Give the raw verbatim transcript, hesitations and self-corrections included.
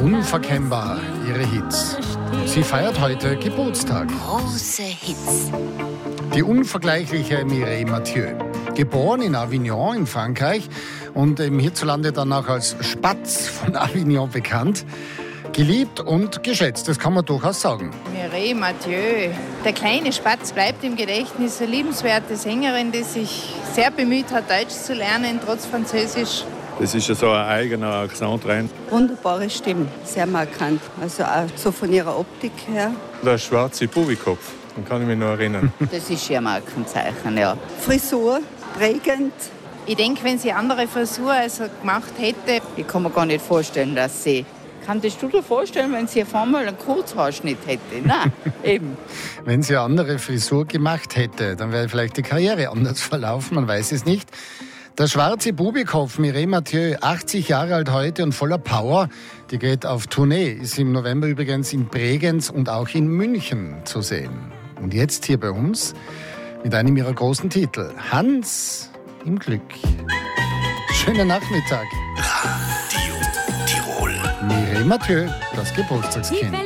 Unverkennbar, ihre Hits. Sie feiert heute Geburtstag. Große Hits. Die unvergleichliche Mireille Mathieu. Geboren in Avignon in Frankreich und im hierzulande dann auch als Spatz von Avignon bekannt. Geliebt und geschätzt, das kann man durchaus sagen. Mireille Mathieu, der kleine Spatz bleibt im Gedächtnis. Eine liebenswerte Sängerin, die sich sehr bemüht hat, Deutsch zu lernen, trotz Französisch. Das ist ja so ein eigener Akzent rein. Wunderbare Stimme, sehr markant. Also auch so von ihrer Optik her. Der schwarze Bubikopf, den kann ich mich noch erinnern. Das ist ihr Markenzeichen, ja. Frisur, prägend. Ich denke, wenn sie andere Frisur als er gemacht hätte. Ich kann mir gar nicht vorstellen, dass sie... Kannst du dir vorstellen, wenn sie auf einmal einen Kurzhaarschnitt hätte? Nein, eben. Wenn sie eine andere Frisur gemacht hätte, dann wäre vielleicht die Karriere anders verlaufen, man weiß es nicht. Der schwarze Bubikopf, Mireille Mathieu, achtzig Jahre alt heute und voller Power, die geht auf Tournee, ist im November übrigens in Bregenz und auch in München zu sehen. Und jetzt hier bei uns mit einem ihrer großen Titel, Hans im Glück. Schönen Nachmittag. Radio Tirol. Mireille Mathieu, das Geburtstagskind.